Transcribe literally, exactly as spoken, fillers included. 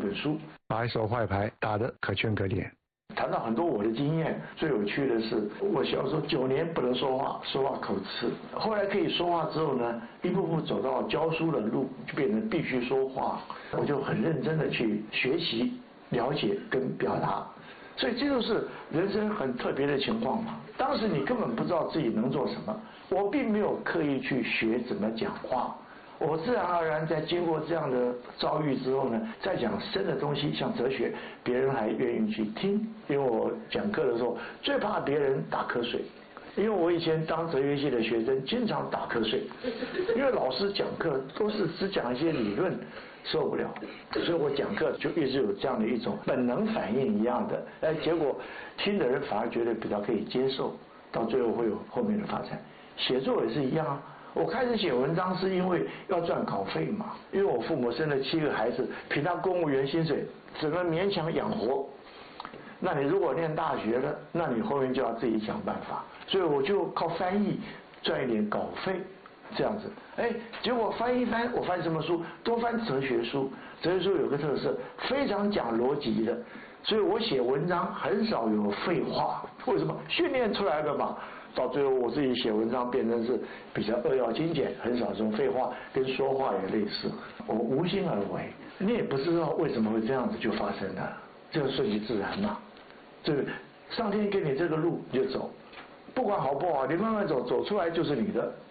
本书， 把一手坏牌打得可圈可点。 谈到很多我的经验，最有趣的是，我小时候九年不能说话，说话口吃。后来可以说话之后呢，一步步走到教书的路，就变成必须说话。我就很认真的去学习、了解跟表达。所以这就是人生很特别的情况嘛。当时你根本不知道自己能做什么，我并没有刻意去学怎么讲话。我自然而然在经过这样的遭遇之后呢，再讲深的东西，像哲学，别人还愿意去听。因为我讲课的时候最怕别人打瞌睡，因为我以前当哲学系的学生经常打瞌睡，因为老师讲课都是只讲一些理论，受不了，所以我讲课就一直有这样的一种本能反应一样的，哎，结果听的人反而觉得比较可以接受，到最后会有后面的发展。写作也是一样啊。我开始写文章是因为要赚稿费嘛，因为我父母生了七个孩子，凭他公务员薪水只能勉强养活。那你如果念大学了，那你后面就要自己想办法，所以我就靠翻译赚一点稿费，这样子。哎，结果翻一翻，我翻什么书？多翻哲学书。哲学书有个特色，非常讲逻辑的，所以我写文章很少有废话。为什么？训练出来的嘛。到最后我自己写文章变成是比较扼要精简，很少这种废话，跟说话也类似。我无心而为，你也不知道为什么会这样子就发生了，这个顺其自然嘛。这个上天给你这个路你就走，不管好不好，你慢慢走，走出来就是你的。